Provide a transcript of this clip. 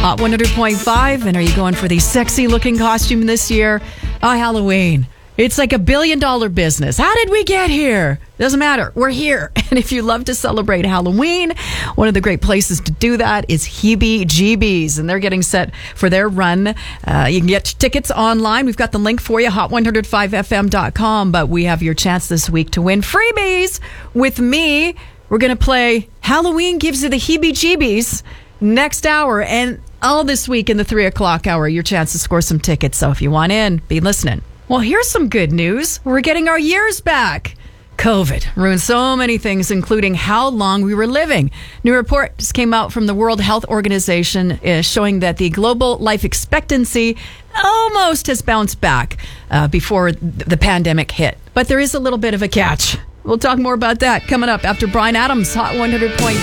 Hot 100.5. And are you going for the sexy looking costume this year? Oh, Halloween. It's like $1 billion business. How did we get here? Doesn't matter. We're here. And if you love to celebrate Halloween, one of the great places to do that is Heebie-Jeebies. And they're getting set for their run. You can get tickets online. We've got the link for you, hot105fm.com. But we have your chance this week to win freebies with me. We're going to play Halloween Gives You the Heebie-Jeebies next hour. And all this week in the 3 o'clock hour, your chance to score some tickets. So if you want in, be listening. Well, here's some good news. We're getting our years back. COVID ruined so many things, including how long we were living. New report just came out from the World Health Organization showing that the global life expectancy almost has bounced back before the pandemic hit. But there is a little bit of a catch. We'll talk more about that coming up after Bryan Adams, Hot 100.5.